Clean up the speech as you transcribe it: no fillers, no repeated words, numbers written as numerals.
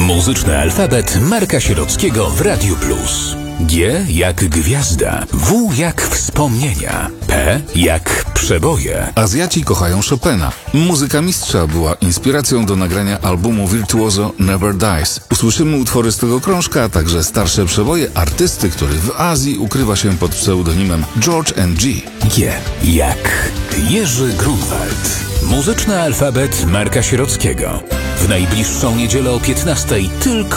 Muzyczny alfabet Marka Sierockiego w Radiu Plus. G jak gwiazda, W jak wspomnienia, P jak przeboje. Azjaci kochają Chopina. Muzyka mistrza była inspiracją do nagrania albumu wirtuozo Never Dies. Usłyszymy utwory z tego krążka, a także starsze przeboje artysty, który w Azji ukrywa się pod pseudonimem George N.G. G jak Jerzy Grunwald. Muzyczny alfabet Marka Sierockiego. W najbliższą niedzielę o 15:00 tylko